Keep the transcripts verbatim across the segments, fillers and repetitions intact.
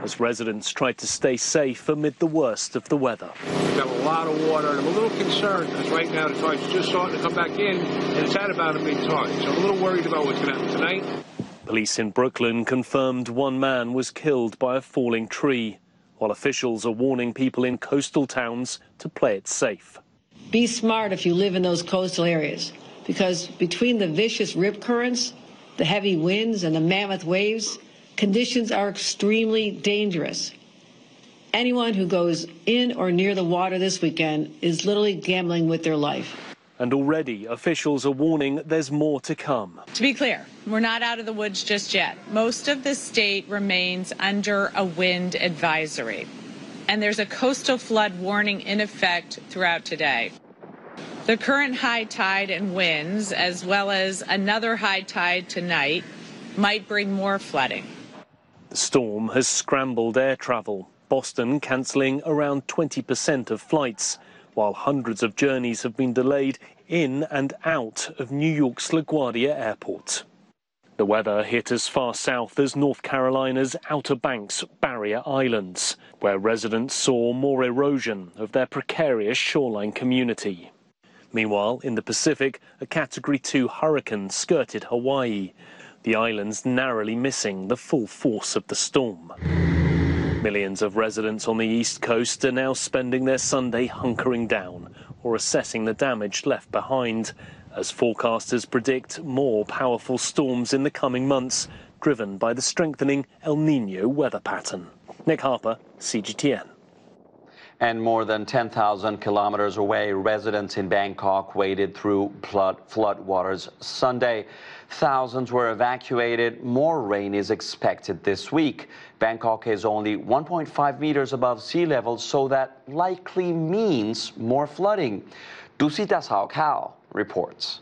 as residents tried to stay safe amid the worst of the weather. We've got a lot of water, and I'm a little concerned because right now the tide's just starting to come back in, and it's at about a mid-tide. So I'm a little worried about what's going to happen tonight. Police in Brooklyn confirmed one man was killed by a falling tree, while officials are warning people in coastal towns to play it safe. Be smart if you live in those coastal areas, because between the vicious rip currents, the heavy winds, and the mammoth waves, conditions are extremely dangerous. Anyone who goes in or near the water this weekend is literally gambling with their life. And already officials are warning there's more to come. To be clear, we're not out of the woods just yet. Most of the state remains under a wind advisory, and there's a coastal flood warning in effect throughout today. The current high tide and winds, as well as another high tide tonight, might bring more flooding. The storm has scrambled air travel, Boston cancelling around twenty percent of flights, while hundreds of journeys have been delayed in and out of New York's LaGuardia Airport. The weather hit as far south as North Carolina's Outer Banks barrier islands, where residents saw more erosion of their precarious shoreline community. Meanwhile, in the Pacific, a Category two hurricane skirted Hawaii, the islands narrowly missing the full force of the storm. Millions of residents on the East Coast are now spending their Sunday hunkering down or assessing the damage left behind, as forecasters predict more powerful storms in the coming months, driven by the strengthening El Niño weather pattern. Nick Harper, C G T N. And more than ten thousand kilometers away, residents in Bangkok waded through flood, flood waters Sunday. Thousands were evacuated. More rain is expected this week. Bangkok is only one point five meters above sea level, so that likely means more flooding. Dusita Sao Kao reports.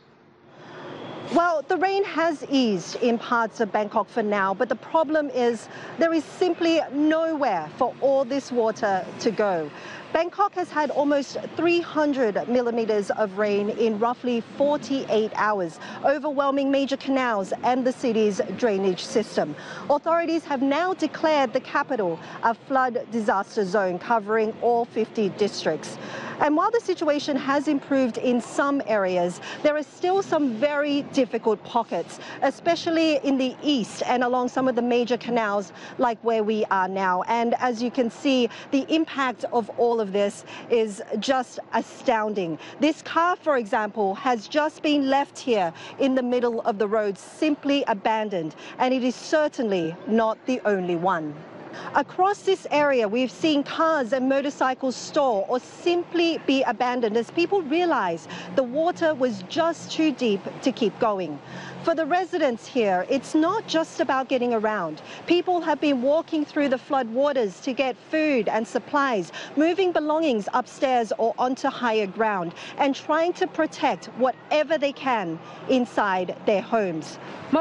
Well, the rain has eased in parts of Bangkok for now, but the problem is there is simply nowhere for all this water to go. Bangkok has had almost three hundred millimeters of rain in roughly forty-eight hours, overwhelming major canals and the city's drainage system. Authorities have now declared the capital a flood disaster zone covering all fifty districts. And while the situation has improved in some areas, there are still some very difficult pockets, especially in the east and along some of the major canals like where we are now. And as you can see, the impact of all of this is just astounding. This car, for example, has just been left here in the middle of the road, simply abandoned, and it is certainly not the only one. Across this area, we've seen cars and motorcycles stall or simply be abandoned as people realize the water was just too deep to keep going. For the residents here, it's not just about getting around. People have been walking through the flood waters to get food and supplies, moving belongings upstairs or onto higher ground, and trying to protect whatever they can inside their homes.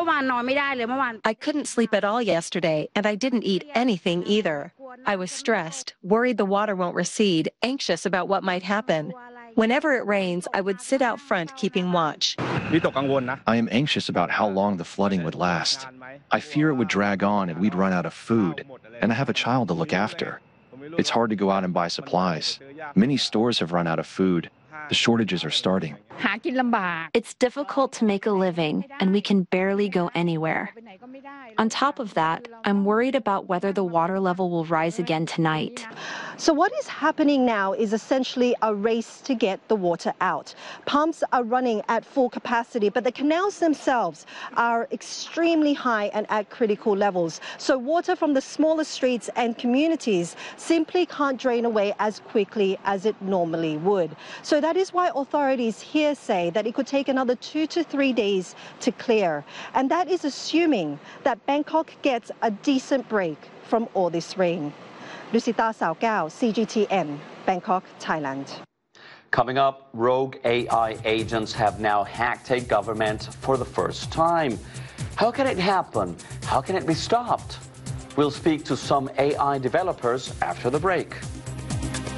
I couldn't sleep at all yesterday, and I didn't eat anything either. I was stressed, worried the water won't recede, anxious about what might happen. Whenever it rains, I would sit out front keeping watch. I am anxious about how long the flooding would last. I fear it would drag on and we'd run out of food, and I have a child to look after. It's hard to go out and buy supplies. Many stores have run out of food. The shortages are starting. It's difficult to make a living, and we can barely go anywhere. On top of that, I'm worried about whether the water level will rise again tonight. So what is happening now is essentially a race to get the water out. Pumps are running at full capacity, but the canals themselves are extremely high and at critical levels. So water from the smaller streets and communities simply can't drain away as quickly as it normally would. So that is why authorities here say that it could take another two to three days to clear. And that is assuming that Bangkok gets a decent break from all this rain. Dusita Sao Kao, C G T N, Bangkok, Thailand. Coming up, rogue A I agents have now hacked a government for the first time. How can it happen? How can it be stopped? We'll speak to some A I developers after the break.